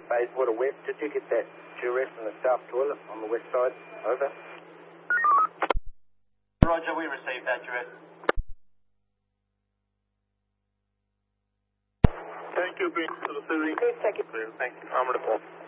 Bayswater West. Did you get that duress in the south toilet on the west side? Over. Roger, we received that duress. Thank you, Prince. Receiving. Please check it. Thank you. I'm report.